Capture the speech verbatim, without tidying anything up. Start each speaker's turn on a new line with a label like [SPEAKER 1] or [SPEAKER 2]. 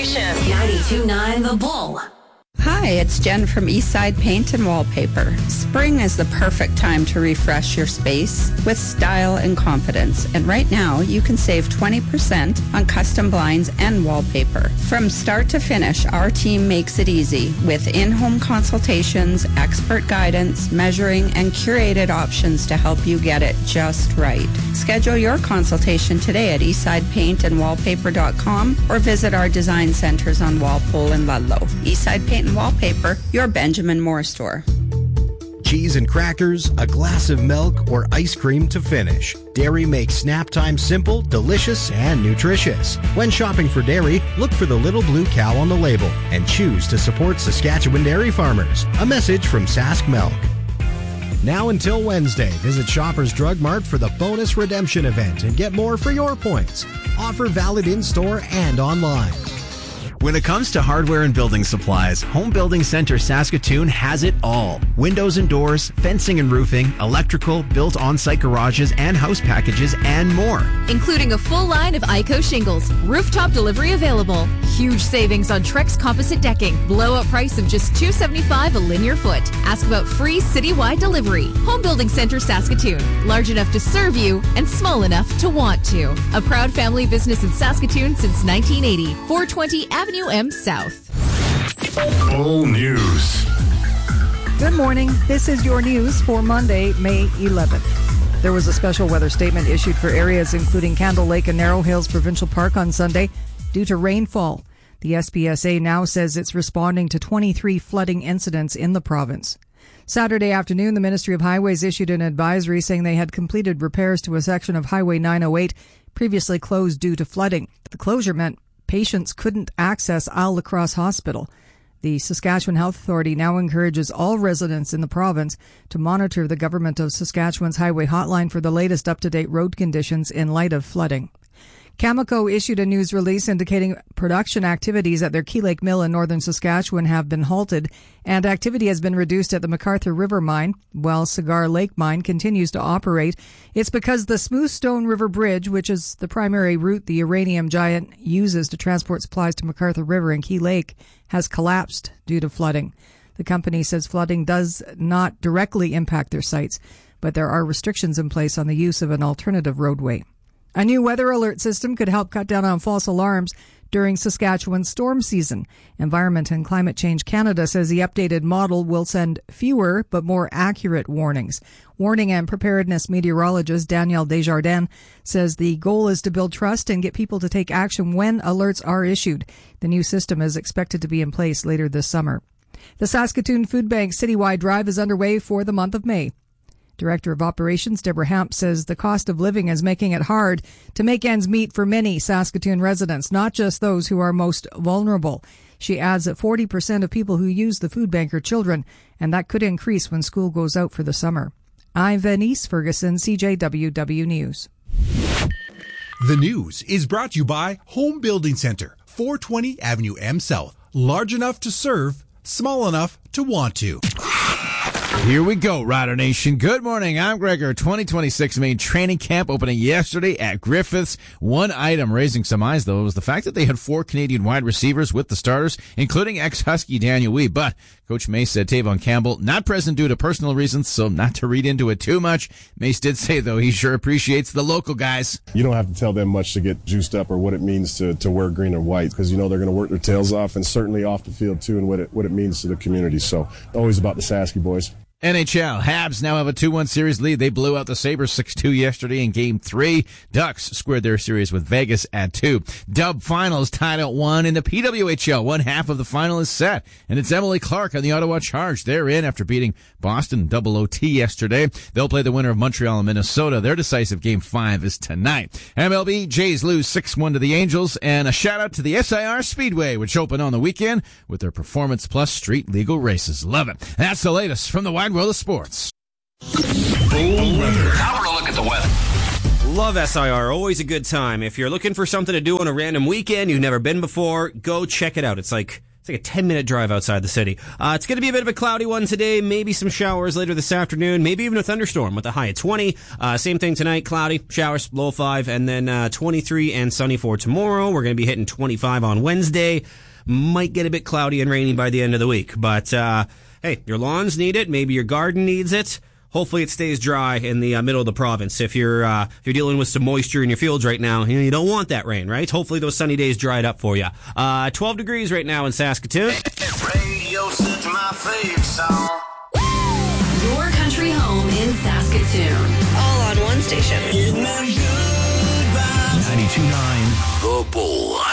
[SPEAKER 1] station. ninety-two point nine The Bull.
[SPEAKER 2] Hi, it's Jen from Eastside Paint and Wallpaper. Spring is the perfect time to refresh your space with style and confidence. And right now, you can save twenty percent on custom blinds and wallpaper. From start to finish, our team makes it easy with in-home consultations, expert guidance, measuring, and curated options to help you get it just right. Schedule your consultation today at eastside paint and wallpaper dot com or visit our design centers on Walpole and Ludlow. Eastside Paint and Wallpaper, your Benjamin Moore store.
[SPEAKER 3] Cheese and crackers, a glass of milk, or ice cream to finish. Dairy makes snap time simple, delicious, and nutritious. When shopping for dairy, look for the little blue cow on the label and choose to support Saskatchewan dairy farmers. A message from Sask Milk. Now until Wednesday, visit Shoppers Drug Mart for the bonus redemption event and get more for your points. Offer valid in-store and online.
[SPEAKER 4] When it comes to hardware and building supplies, Home Building Center Saskatoon has it all. Windows and doors, fencing and roofing, electrical, built on-site garages and house packages, and more.
[SPEAKER 5] Including a full line of I C O shingles, rooftop delivery available, huge savings on Trex composite decking, blowout price of just two dollars and seventy-five cents a linear foot. Ask about free citywide delivery. Home Building Center Saskatoon, large enough to serve you and small enough to want to. A proud family business in Saskatoon since nineteen eighty. four twenty Avenue M South.
[SPEAKER 6] Full news.
[SPEAKER 7] Good morning. This is your news for Monday, May eleventh. There was a special weather statement issued for areas including Candle Lake and Narrow Hills Provincial Park on Sunday due to rainfall. The S P S A now says it's responding to twenty-three flooding incidents in the province. Saturday afternoon, the Ministry of Highways issued an advisory saying they had completed repairs to a section of Highway nine oh eight previously closed due to flooding. The closure meant patients couldn't access Isle Lacrosse Hospital. The Saskatchewan Health Authority now encourages all residents in the province to monitor the Government of Saskatchewan's highway hotline for the latest up-to-date road conditions in light of flooding. Cameco issued a news release indicating production activities at their Key Lake Mill in northern Saskatchewan have been halted, and activity has been reduced at the MacArthur River Mine, while Cigar Lake Mine continues to operate. It's because the Smoothstone River Bridge, which is the primary route the uranium giant uses to transport supplies to MacArthur River and Key Lake, has collapsed due to flooding. The company says flooding does not directly impact their sites, but there are restrictions in place on the use of an alternative roadway. A new weather alert system could help cut down on false alarms during Saskatchewan's storm season. Environment and Climate Change Canada says the updated model will send fewer but more accurate warnings. Warning and preparedness meteorologist Danielle Desjardins says the goal is to build trust and get people to take action when alerts are issued. The new system is expected to be in place later this summer. The Saskatoon Food Bank citywide drive is underway for the month of May. Director of Operations Deborah Hamp says the cost of living is making it hard to make ends meet for many Saskatoon residents, not just those who are most vulnerable. She adds that forty percent of people who use the food bank are children, and that could increase when school goes out for the summer. I'm Venice Ferguson, C J W W News.
[SPEAKER 8] The news is brought to you by Home Building Center, four twenty Avenue M South. Large enough to serve, small enough to want to.
[SPEAKER 9] Here we go, Rider Nation. Good morning. I'm Gregor. twenty twenty-six main training camp opening yesterday at Griffiths. One item raising some eyes, though, was the fact that they had four Canadian wide receivers with the starters, including ex-Husky Daniel Wee. But Coach Mace said Tavon Campbell not present due to personal reasons, so not to read into it too much. Mace did say, though, he sure appreciates the local guys.
[SPEAKER 10] You don't have to tell them much to get juiced up or what it means to, to wear green or white, because you know they're going to work their tails off, and certainly off the field, too, and what it, what it means to the community. So always about the Sasky boys.
[SPEAKER 9] N H L, Habs now have a two one series lead. They blew out the Sabres six two yesterday in Game three. Ducks squared their series with Vegas at two. Dub finals tied at one in the P W H L. One half of the final is set, and it's Emily Clark on the Ottawa Charge. They're in after beating Boston double O T yesterday. They'll play the winner of Montreal and Minnesota. Their decisive Game five is tonight. M L B, Jays lose six one to the Angels, and a shout-out to the S I R Speedway, which opened on the weekend with their Performance Plus street legal races. Love it. That's the latest from the wide world of sports.
[SPEAKER 6] Bull weather.
[SPEAKER 11] Now we're going to look at the weather. Love S I R. Always a good time. If you're looking for something to do on a random weekend you've never been before, go check it out. It's like it's like a ten-minute drive outside the city. Uh, it's going to be a bit of a cloudy one today, maybe some showers later this afternoon, maybe even a thunderstorm with a high of twenty. Uh, same thing tonight, cloudy, showers, low five, and then uh, twenty-three and sunny for tomorrow. We're going to be hitting twenty-five on Wednesday. Might get a bit cloudy and rainy by the end of the week. But, uh, hey, your lawns need it. Maybe your garden needs it. Hopefully it stays dry in the uh, middle of the province. If you're uh, if you're dealing with some moisture in your fields right now, you know, you don't want that rain, right? Hopefully those sunny days dried up for you. Uh, twelve degrees right now in Saskatoon.
[SPEAKER 1] Radio set to my favorite song. Your country home in Saskatoon. All on one station.
[SPEAKER 6] ninety-two point nine The Bull.